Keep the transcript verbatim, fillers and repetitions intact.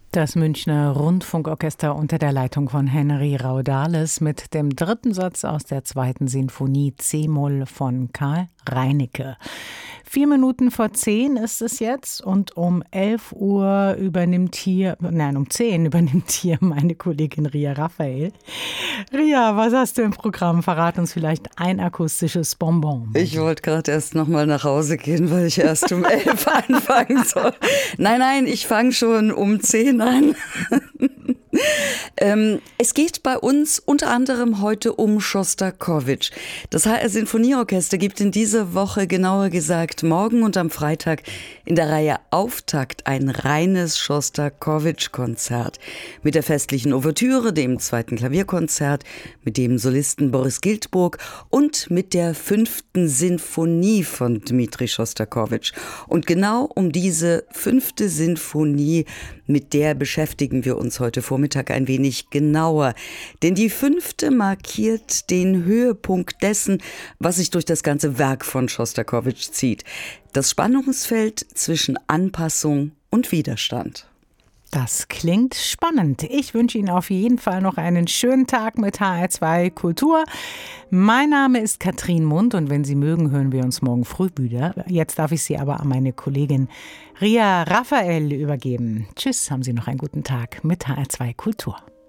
Das Münchner Rundfunkorchester unter der Leitung von Henry Raudales mit dem dritten Satz aus der zweiten Sinfonie C-Moll von Karl Reinicke. Vier Minuten vor zehn ist es jetzt und um elf Uhr übernimmt hier, nein, um zehn übernimmt hier meine Kollegin Ria Raphael. Ria, was hast du im Programm? Verrat uns vielleicht ein akustisches Bonbon. Ich wollte gerade erst noch mal nach Hause gehen, weil ich erst um elf anfangen soll. Nein, nein, ich fange schon um zehn an. ähm, es geht bei uns unter anderem heute um Schostakowitsch. Das H R Sinfonieorchester gibt in dieser Woche, genauer gesagt morgen und am Freitag in der Reihe Auftakt ein reines Schostakowitsch-Konzert mit der festlichen Ouvertüre, dem zweiten Klavierkonzert, mit dem Solisten Boris Giltburg und mit der fünften Sinfonie von Dmitri Schostakowitsch. Und genau um diese fünfte Sinfonie, mit der beschäftigen wir uns heute Vormittag ein wenig genauer. Denn die fünfte markiert den Höhepunkt dessen, was sich durch das ganze Werk von Schostakowitsch zieht. Das Spannungsfeld zwischen Anpassung und Widerstand. Das klingt spannend. Ich wünsche Ihnen auf jeden Fall noch einen schönen Tag mit H R zwei Kultur. Mein Name ist Katrin Mund und wenn Sie mögen, hören wir uns morgen früh wieder. Jetzt darf ich Sie aber an meine Kollegin Ria Raphael übergeben. Tschüss, haben Sie noch einen guten Tag mit H R zwei Kultur.